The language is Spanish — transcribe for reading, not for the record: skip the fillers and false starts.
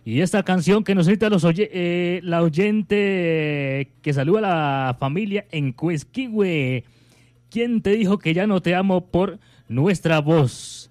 Y esta canción que nos cita la oyente que saluda a la familia en Cuesquihue. ¿Quién te dijo que ya no te amo por nuestra voz?